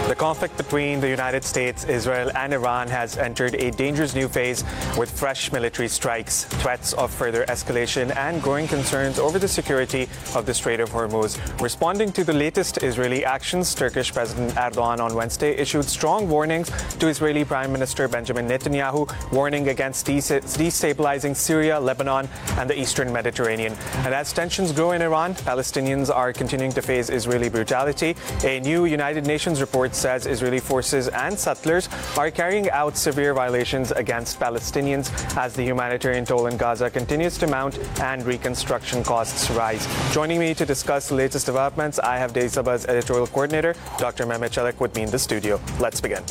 The conflict between the United States, Israel, and Iran has entered a dangerous new phase with fresh military strikes, threats of further escalation, and growing concerns over the security of the Strait of Hormuz. Responding to the latest Israeli actions, Turkish President Erdogan on Wednesday issued strong warnings to Israeli Prime Minister Benjamin Netanyahu, warning against destabilizing Syria, Lebanon, and the Eastern Mediterranean. And as tensions grow in Iran, Palestinians are continuing to face Israeli brutality. A new United Nations report says Israeli forces and settlers are carrying out severe violations against Palestinians as the humanitarian toll in Gaza continues to mount and reconstruction costs rise. Joining me to discuss the latest developments, I have Daily Sabah's editorial coordinator, Dr. Mehmet Çelik, with me in the studio. Let's begin.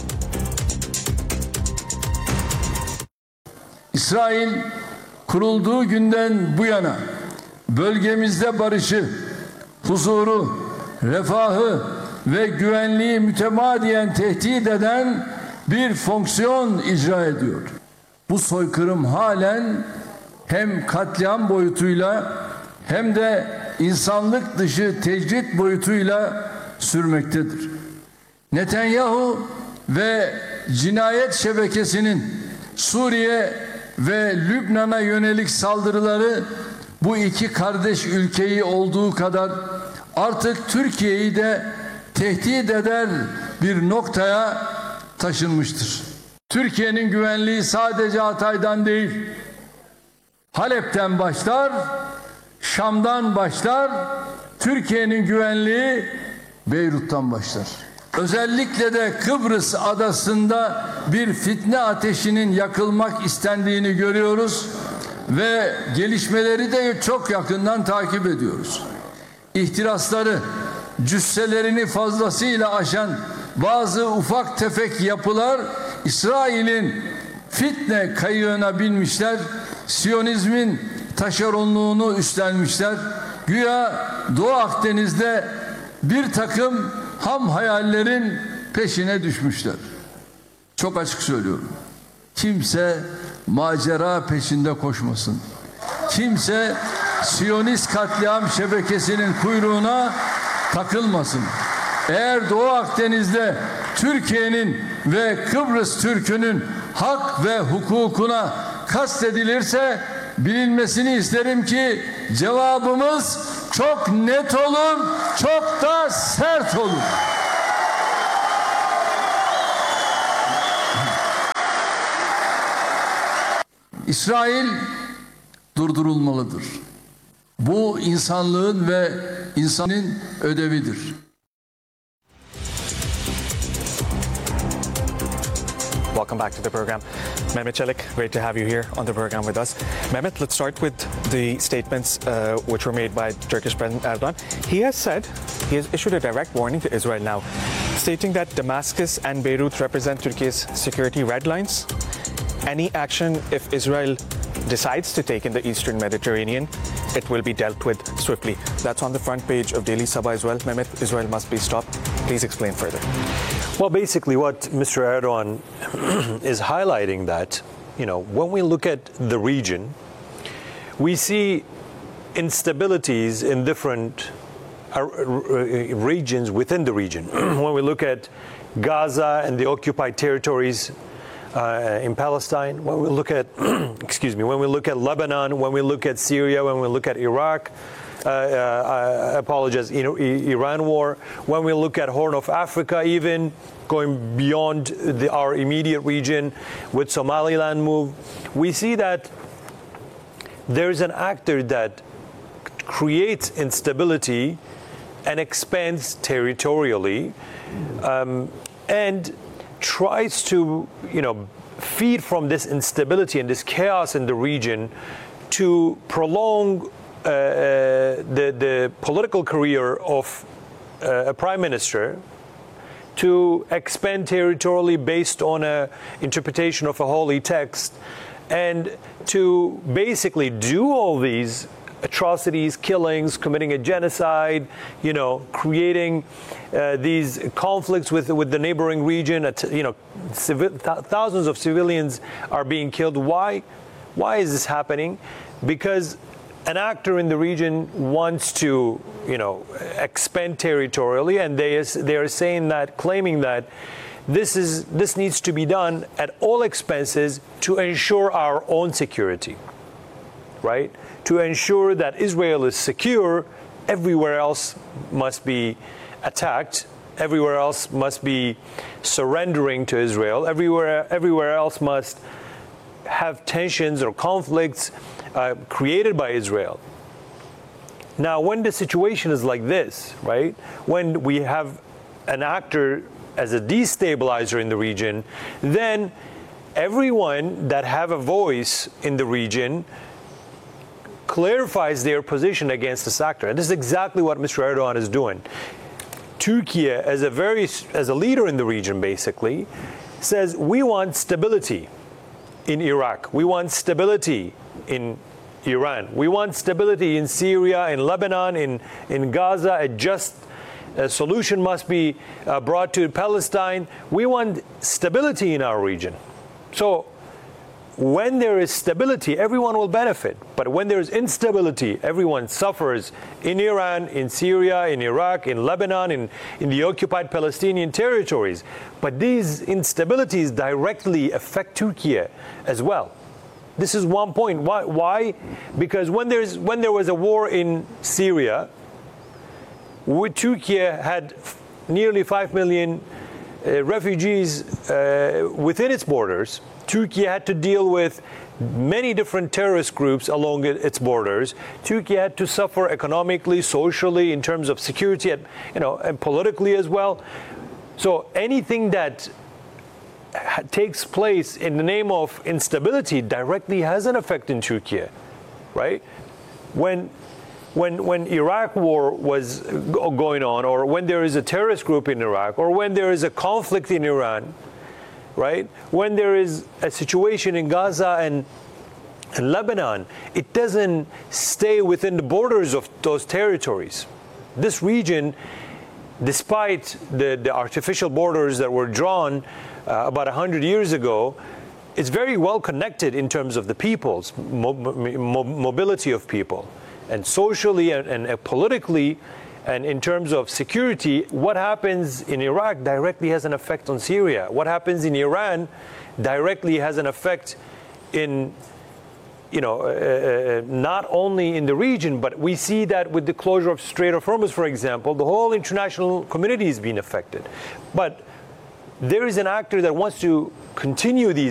İsrail kurulduğu günden bu yana bölgemizde barışı, huzuru, refahı ve güvenliği mütemadiyen tehdit eden bir fonksiyon icra ediyor. Bu soykırım halen hem katliam boyutuyla hem de insanlık dışı tecrit boyutuyla sürmektedir. Netanyahu ve cinayet şebekesinin Suriye ve Lübnan'a yönelik saldırıları bu iki kardeş ülkeyi olduğu kadar artık Türkiye'yi de tehdit eder bir noktaya taşınmıştır. Türkiye'nin güvenliği sadece Hatay'dan değil, Halep'ten başlar, Şam'dan başlar, Türkiye'nin güvenliği Beyrut'tan başlar. Özellikle de Kıbrıs adasında bir fitne ateşinin yakılmak istendiğini görüyoruz ve gelişmeleri de çok yakından takip ediyoruz. İhtirasları, cüsselerini fazlasıyla aşan bazı ufak tefek yapılar İsrail'in fitne kayığına binmişler, Siyonizmin taşeronluğunu üstlenmişler. Güya Doğu Akdeniz'de bir takım ham hayallerin peşine düşmüşler. Çok açık söylüyorum. Kimse macera peşinde koşmasın. Kimse Siyonist katliam şebekesinin kuyruğuna takılmasın. Eğer Doğu Akdeniz'de Türkiye'nin ve Kıbrıs Türk'ünün hak ve hukukuna kastedilirse bilinmesini isterim ki cevabımız çok net olur, çok da sert olur. İsrail durdurulmalıdır. Bu insanlığın ve insanın ödevidir. Welcome back to the program. Mehmet Çelik, great to have you here on the program with us. Mehmet, let's start with the statements which were made by Turkish President Erdogan. He has issued a direct warning to Israel now, stating that Damascus and Beirut represent Turkey's security red lines. Any action if Israel decides to take in the Eastern Mediterranean, it will be dealt with swiftly. That's on the front page of Daily Sabah as well. Mehmet, Israel must be stopped. Please explain further. Well, basically what Mr. Erdogan is highlighting that, when we look at the region, we see instabilities in different regions within the region. When we look at Gaza and the occupied territories in Palestine, when we look at, when we look at Lebanon, when we look at Syria, when we look at Iraq, Iran war, when we look at Horn of Africa, even going beyond our immediate region with Somaliland move, we see that there is an actor that creates instability and expands territorially and tries to, feed from this instability and this chaos in the region to prolong the political career of a prime minister, to expand territorially based on an interpretation of a holy text, and to basically do all these atrocities, killings, committing a genocide, creating these conflicts with the neighboring region. Thousands of civilians are being killed. Why is this happening? Because an actor in the region wants to expand territorially, and they are saying that, claiming that this needs to be done at all expenses to ensure our own security, right? To ensure that Israel is secure, everywhere else must be attacked. Everywhere else must be surrendering to Israel. Everywhere else must have tensions or conflicts created by Israel. Now, when the situation is like this, right, when we have an actor as a destabilizer in the region, then everyone that have a voice in the region clarifies their position against this actor. And this is exactly what Mr. Erdogan is doing. Turkey, as a leader in the region, basically, says we want stability in Iraq. We want stability in Iran. We want stability in Syria, in Lebanon, in Gaza. A just solution must be brought to Palestine. We want stability in our region. So when there is stability, everyone will benefit. But when there is instability, everyone suffers in Iran, in Syria, in Iraq, in Lebanon, in the occupied Palestinian territories. But these instabilities directly affect Turkey as well. This is one point. Why? Because when there was a war in Syria, Turkey had nearly 5 million refugees within its borders. Turkey had to deal with many different terrorist groups along its borders. Turkey had to suffer economically, socially, in terms of security, and politically as well. So anything that takes place in the name of instability directly has an effect in Turkey, right? When Iraq war was going on, or when there is a terrorist group in Iraq, or when there is a conflict in Iran, right? When there is a situation in Gaza and Lebanon, it doesn't stay within the borders of those territories. This region, despite the artificial borders that were drawn about 100 years ago, is very well connected in terms of the people's mobility of people. And socially and politically, and in terms of security, what happens in Iraq directly has an effect on Syria. What happens in Iran directly has an effect in, not only in the region, but we see that with the closure of Strait of Hormuz, for example, the whole international community is being affected. But there is an actor that wants to continue these